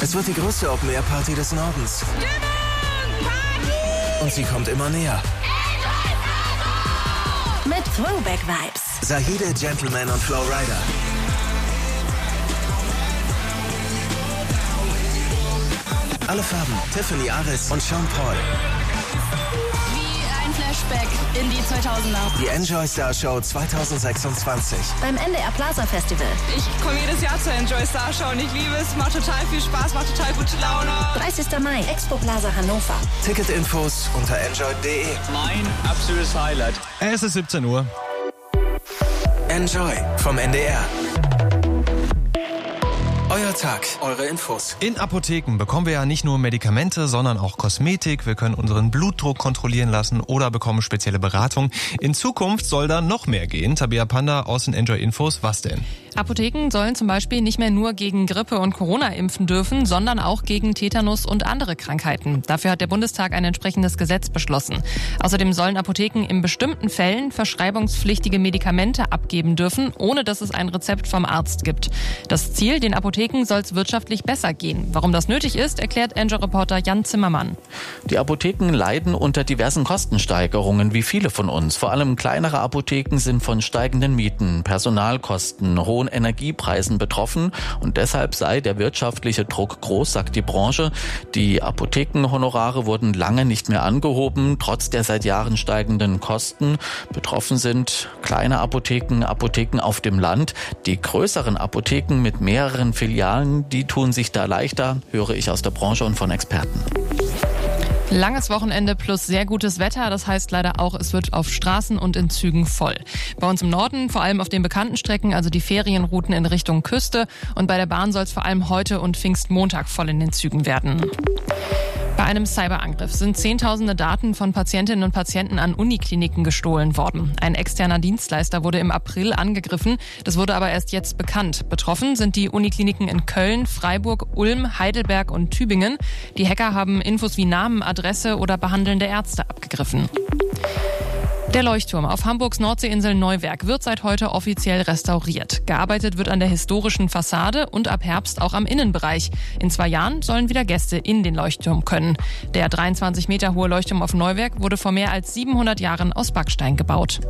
Es wird die größte Open-Air-Party des Nordens. Und sie kommt immer näher. Mit Throwback-Vibes. Zahide, Gentleman und Flow Rider. Alle Farben, Tiffany Aris und Sean Paul. Wie ein Flashback in die 2000er. Die Enjoy Star Show 2026. Beim NDR Plaza Festival. Ich komme jedes Jahr zur Enjoy Star Show und ich liebe es. Macht total viel Spaß, macht total gute Laune. 30. Mai, Expo Plaza Hannover. Ticketinfos unter enjoy.de. Mein absolutes Highlight. Es ist 17 Uhr. Enjoy vom NDR. Euer Tag, eure Infos. In Apotheken bekommen wir ja nicht nur Medikamente, sondern auch Kosmetik. Wir können unseren Blutdruck kontrollieren lassen oder bekommen spezielle Beratung. In Zukunft soll da noch mehr gehen. Tabea Panda aus den Enjoy Infos. Was denn? Apotheken sollen zum Beispiel nicht mehr nur gegen Grippe und Corona impfen dürfen, sondern auch gegen Tetanus und andere Krankheiten. Dafür hat der Bundestag ein entsprechendes Gesetz beschlossen. Außerdem sollen Apotheken in bestimmten Fällen verschreibungspflichtige Medikamente abgeben dürfen, ohne dass es ein Rezept vom Arzt gibt. Das Ziel, den Apotheken soll es wirtschaftlich besser gehen. Warum das nötig ist, erklärt Enjoy-Reporter Jan Zimmermann. Die Apotheken leiden unter diversen Kostensteigerungen, wie viele von uns. Vor allem kleinere Apotheken sind von steigenden Mieten, Personalkosten, hohen Energiepreisen betroffen. Und deshalb sei der wirtschaftliche Druck groß, sagt die Branche. Die Apothekenhonorare wurden lange nicht mehr angehoben, trotz der seit Jahren steigenden Kosten. Betroffen sind kleine Apotheken, Apotheken auf dem Land. Die größeren Apotheken mit mehreren Filialen, die tun sich da leichter, höre ich aus der Branche und von Experten. Langes Wochenende plus sehr gutes Wetter, das heißt leider auch, es wird auf Straßen und in Zügen voll. Bei uns im Norden, vor allem auf den bekannten Strecken, also die Ferienrouten in Richtung Küste, und bei der Bahn soll es vor allem heute und Pfingstmontag voll in den Zügen werden. Bei einem Cyberangriff sind Zehntausende Daten von Patientinnen und Patienten an Unikliniken gestohlen worden. Ein externer Dienstleister wurde im April angegriffen. Das wurde aber erst jetzt bekannt. Betroffen sind die Unikliniken in Köln, Freiburg, Ulm, Heidelberg und Tübingen. Die Hacker haben Infos wie Namen, Adresse oder behandelnde Ärzte abgegriffen. Der Leuchtturm auf Hamburgs Nordseeinsel Neuwerk wird seit heute offiziell restauriert. Gearbeitet wird an der historischen Fassade und ab Herbst auch am Innenbereich. In 2 Jahren sollen wieder Gäste in den Leuchtturm können. Der 23 Meter hohe Leuchtturm auf Neuwerk wurde vor mehr als 700 Jahren aus Backstein gebaut.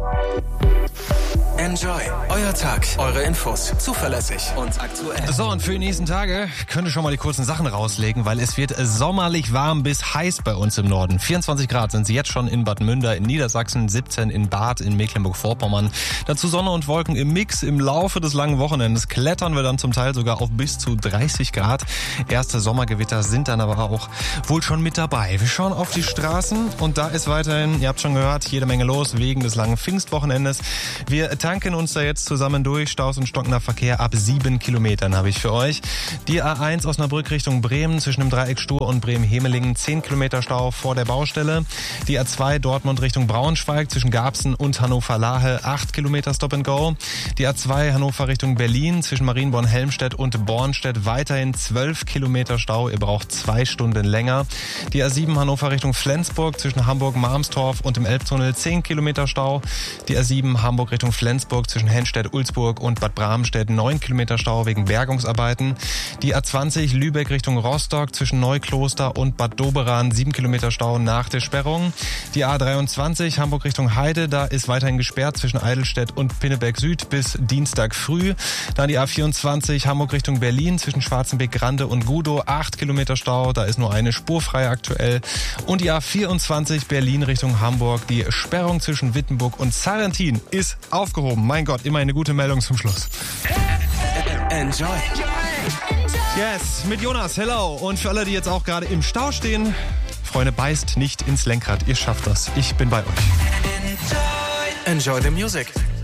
Enjoy, euer Tag, eure Infos. Zuverlässig und aktuell. So, und für die nächsten Tage könnt ihr schon mal die kurzen Sachen rauslegen, weil es wird sommerlich warm bis heiß bei uns im Norden. 24 Grad sind sie jetzt schon in Bad Münder, in Niedersachsen, 17 in Bad, in Mecklenburg-Vorpommern. Dazu Sonne und Wolken im Mix. Im Laufe des langen Wochenendes klettern wir dann zum Teil sogar auf bis zu 30 Grad. Erste Sommergewitter sind dann aber auch wohl schon mit dabei. Wir schauen auf die Straßen und da ist weiterhin, ihr habt schon gehört, jede Menge los wegen des langen Pfingstwochenendes. Wir tanken uns da jetzt zusammen durch. Staus und stockender Verkehr ab 7 Kilometern habe ich für euch. Die A1 Osnabrück Richtung Bremen zwischen dem Dreieck Stur und Bremen-Hemelingen 10 Kilometer Stau vor der Baustelle. Die A2 Dortmund Richtung Braunschweig zwischen Garbsen und Hannover-Lahe 8 Kilometer Stop and Go. Die A2 Hannover Richtung Berlin zwischen Marienborn-Helmstedt und Bornstedt weiterhin 12 Kilometer Stau. Ihr braucht 2 Stunden länger. Die A7 Hannover Richtung Flensburg zwischen Hamburg-Marmstorf und dem Elbtunnel 10 Kilometer Stau. Die A7 Hamburg Richtung Flensburg zwischen Henstedt-Ulzburg und Bad Bramstedt 9 Kilometer Stau wegen Bergungsarbeiten. Die A20 Lübeck Richtung Rostock zwischen Neukloster und Bad Doberan 7 Kilometer Stau nach der Sperrung. Die A23 Hamburg Richtung Heide, da ist weiterhin gesperrt zwischen Eidelstedt und Pinneberg Süd bis Dienstag früh. Dann die A24 Hamburg Richtung Berlin zwischen Schwarzenbeck-Grande und Gudow 8 Kilometer Stau, da ist nur eine Spur frei aktuell. Und die A24 Berlin Richtung Hamburg, die Sperrung zwischen Wittenburg und Sarrentin ist aufgehoben. Mein Gott, immer eine gute Meldung zum Schluss. Enjoy. Yes, mit Jonas, hello. Und für alle, die jetzt auch gerade im Stau stehen, Freunde, beißt nicht ins Lenkrad. Ihr schafft das. Ich bin bei euch. Enjoy the music.